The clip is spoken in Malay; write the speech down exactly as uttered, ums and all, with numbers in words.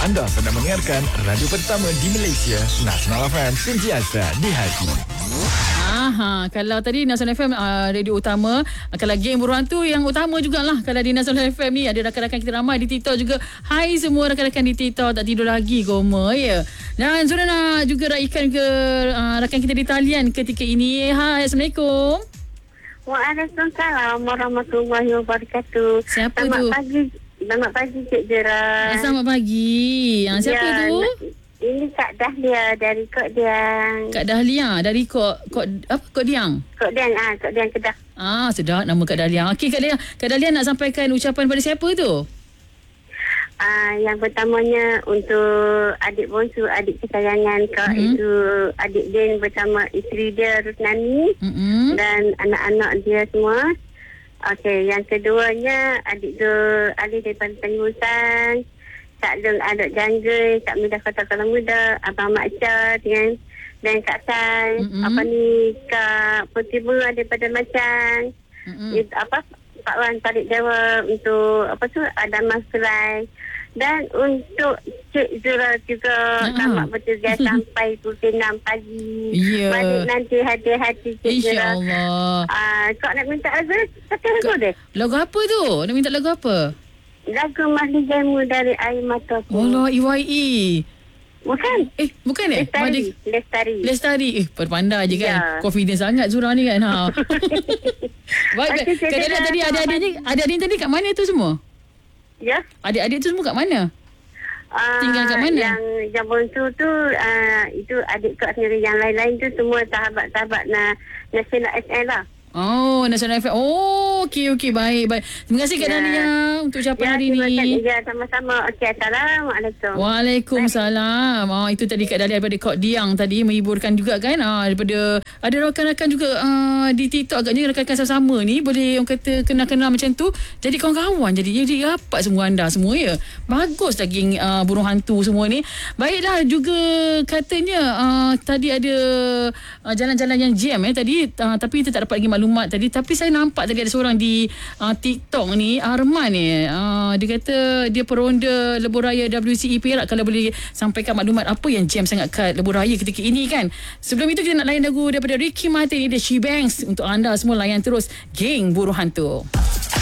Anda sedang mendengarkan radio pertama di Malaysia, Nasional F M, sentiasa di hati. Aha, kalau tadi Nasional F M uh, radio utama, uh, kalau geng buruh hantu yang utama jugalah. Kalau di Nasional F M ni ada rakan-rakan kita ramai di TikTok juga. Hai semua rakan-rakan di TikTok, tak tidur lagi koma ya. Dan sudah nak juga raikan ke uh, rakan kita di talian ketika ini. Hai, Assalamualaikum. Waalaikumsalam warahmatullahi wabarakatuh. Siapa Selamat tu? pagi. Selamat pagi Cik Jera. Selamat pagi. Ha, siapa ya, tu? Ini Kak Dahlia dari Kok Diang. Kak Dahlia dari Kok Kok apa Kok Diang? Kok Diang ah, Kok Diang Kedah. Ah, sedap nama Kak Dahlia. Okey Kak Dahlia, Kak Dahlia nak sampaikan ucapan pada siapa tu? Ah, yang pertamanya untuk adik bongsu, adik kesayangan Kak, Mm-hmm. itu adik Din bersama isteri dia Rusnani Hmm. dan anak-anak dia semua. Okey, yang keduanya adik tu Ali daripada Tanjusan, Kak Lung Adok Jangga, Kak Midah Kota Kuala Muda, Abang Mak Syah dengan dan Kak Sai, Mm-mm. apa ni Kak Putih Bunga daripada Macang. Hmm. Itu apa Pak Wan tarik jawab untuk apa tu Adam Masrai. Dan untuk Cik Zura juga Uh-huh. selamat bertugas sampai pukul enam pagi. Ya. Balik nanti hati-hati Cik Zura. InsyaAllah. Ah, kau nak minta lagu satu lagu deh. Lagu apa tu? Nak minta lagu apa? Lagu Mahli Jamu dari Air Mataku. Allah, E Y E. Bukan. Eh, bukan eh? Lestari. Mahdi- Lestari. Lestari. Eh, pandai je kan. Ya. Confident sangat Zura ni kan. Ha. Baik, Okey, saya kadang-kadang dengar tadi sama adik-adik ni, adik-adik tadi kat mana tu semua? Ya. Adik-adik tu semua kat mana? Ah, Tinggal kat mana? Yang yang bongsu tu ah, itu adik kak sendiri. Yang lain-lain tu semua sahabat-sahabat na Nasional S L lah. Oh, Nasional F M. Oh, okey, okey. Baik, baik. Terima kasih Kak Ya. Dahlia untuk ucapan Ya, hari terima ni. kasih. Ya, sama-sama. Okey, Assalamualaikum. Waalaikumsalam. Ah, itu tadi Kak Dahlia daripada Kok Diang tadi menghiburkan juga kan. Ah, daripada ada rakan-rakan juga ah, di TikTok agaknya rakan-rakan sama-sama ni boleh orang kata kenal-kenal macam tu. Jadi kawan-kawan jadi jadi rapat semua anda semua ya. Bagus lagi ah, burung hantu semua ni. Baiklah juga katanya ah, tadi ada ah, jalan-jalan yang jam eh tadi ah, tapi kita tak dapat lagi maklumat tadi tapi saya nampak tadi ada seorang di ah, TikTok ni Arman ni ah, dia kata dia peronda lebuh raya W C E Perak kalau boleh sampaikan maklumat apa yang jam sangat kat lebuh raya ketika ini kan. Sebelum itu kita nak layan lagu daripada Ricky Martin ni, The She Bangs untuk anda semua layan terus geng buruh hantu.